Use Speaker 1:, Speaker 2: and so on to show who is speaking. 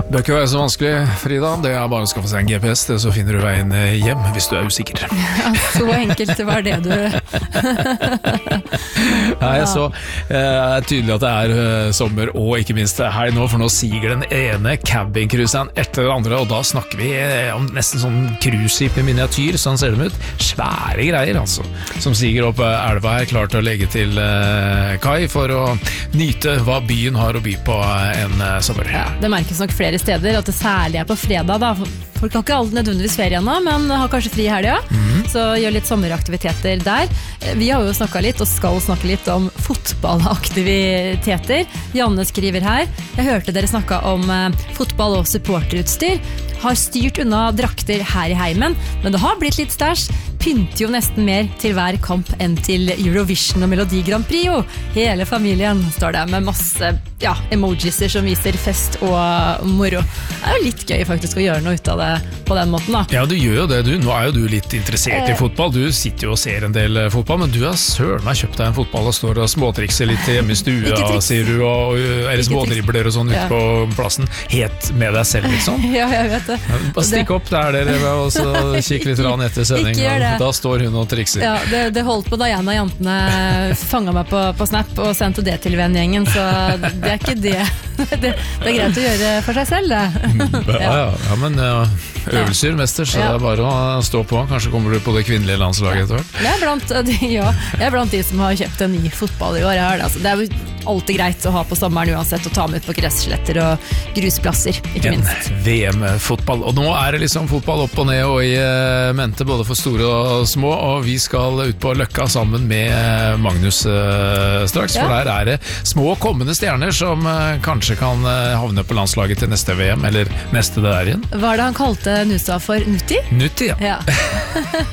Speaker 1: Bør ikke være så vanskelig, Frida. Det er bare å skaffe seg en GPS, så finner du veien hjem hvis du er usikker.
Speaker 2: Ja, så enkelt var det du...
Speaker 1: Nei, så tydelig at det er sommer og ikke minst helg nå, for nå siger den ene cabincruiseren etter den andre, og da snakker vi om nesten sånn cruiseskip i miniatyr, sånn ser det ut. Svære greier, altså, som siger opp elva her, klar til å legge til kai for å nyte hva byen har å by på en sommer.
Speaker 2: Ja, det merkes nok flere steder at det særlig er på fredag da. Folk har ikke alle nødvendigvis ferie ennå, men har kanskje fri helg, så gjør litt sommeraktiviteter der. Vi har jo snakket litt og skal snakke litt om fotballaktiviteter. Janne skriver her: jeg hørte dere snakket om fotball og supporterutstyr. Har styrt unna drakter her i heimen, men det har blitt litt stæsj. Pynter jo nesten mer til hver kamp enn til Eurovision og Melodi Grand Prix, jo. Hele familien står der med masse emojiser som viser fest og moro. Det er jo litt gøy faktisk å gjøre noe ut av det på den måten da.
Speaker 1: Ja, du gjør jo det du. Nå er jo du litt interessert i fotball. Du sitter jo og ser en del fotball, men du har søren meg kjøpt deg en fotball og står og småtrikser litt hjemme i stua, sier du, eller smådribler og sånn ute på plassen. Helt med deg selv, liksom.
Speaker 2: Ja, jeg vet det.
Speaker 1: Bare stikk opp der dere, og så kikk litt rann etter sending.
Speaker 2: Ikke gjør det.
Speaker 1: Da står hun og trikser.
Speaker 2: Ja, det holdt på da en av jantene fanget meg på Snap og sendte det til vennegjengen, så det er ikke det. Det er greit å gjøre for seg selv, det.
Speaker 1: Ja, men øvelser, mester, så det er bare å stå på. Kanskje kommer du på det kvinnelige landslaget etter hvert.
Speaker 2: Jeg er blant de som har kjøpt en ny fotball i år. Det er jo alltid greit å ha på sommeren uansett, å ta med ut på gressletter og grusplasser, ikke minst.
Speaker 1: En VM-fotball, og nå er det liksom fotball opp og ned og i mente både for store og små, og vi skal ut på Løkka sammen med Magnus straks, for der er det små kommende stjerner som kanskje kan havne på landslaget til neste VM, eller neste der igjen.
Speaker 2: Hva er det han kalte Nusa for? Nutti?
Speaker 1: Nutti, ja.